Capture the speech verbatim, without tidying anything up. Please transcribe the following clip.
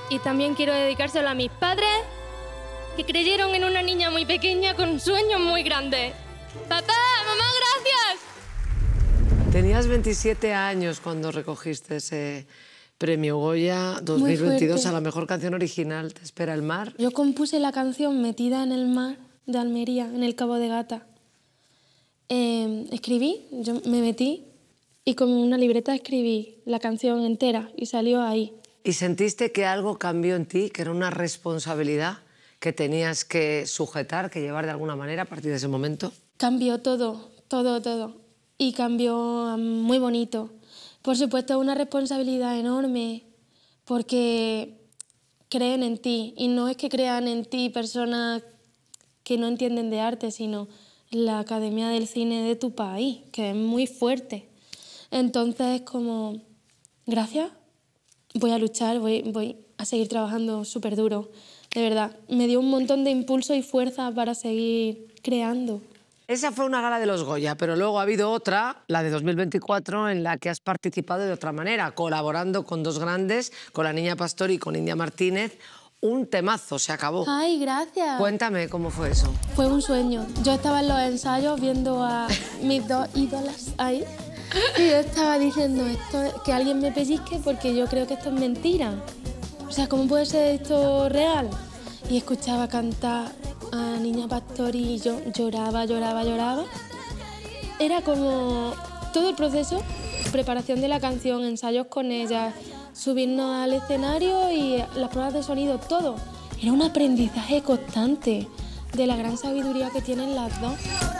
Y también quiero dedicárselo a mis padres, que creyeron en una niña muy pequeña con sueños muy grandes. ¡Papá, mamá, gracias! Tenías veintisiete años cuando recogiste ese premio Goya dos mil veintidós a la mejor canción original, Te espera el mar. Yo compuse la canción Metida en el mar de Almería, en el Cabo de Gata. Eh, escribí, yo me metí y con una libreta escribí la canción entera y salió ahí. ¿Y sentiste que algo cambió en ti, que era una responsabilidad que tenías que sujetar, que llevar de alguna manera a partir de ese momento? Cambió todo, todo, todo. Y cambió muy bonito. Por supuesto, una responsabilidad enorme, porque creen en ti. Y no es que crean en ti personas que no entienden de arte, sino la Academia del Cine de tu país, que es muy fuerte. Entonces, como, gracias, voy a luchar, voy, voy a seguir trabajando súper duro. De verdad, me dio un montón de impulso y fuerza para seguir creando. Esa fue una gala de los Goya, pero luego ha habido otra, la de dos mil veinticuatro, en la que has participado de otra manera, colaborando con dos grandes, con la Niña Pastori y con India Martínez. Un temazo, se acabó. ¡Ay, gracias! Cuéntame cómo fue eso. Fue un sueño. Yo estaba en los ensayos viendo a mis dos ídolas ahí y yo estaba diciendo esto, que alguien me pellizque porque yo creo que esto es mentira. O sea, ¿cómo puede ser esto real? Y escuchaba cantar a Niña Pastori y yo lloraba, lloraba, lloraba. Era como todo el proceso, preparación de la canción, ensayos con ella, subirnos al escenario y las pruebas de sonido, todo. Era un aprendizaje constante de la gran sabiduría que tienen las dos.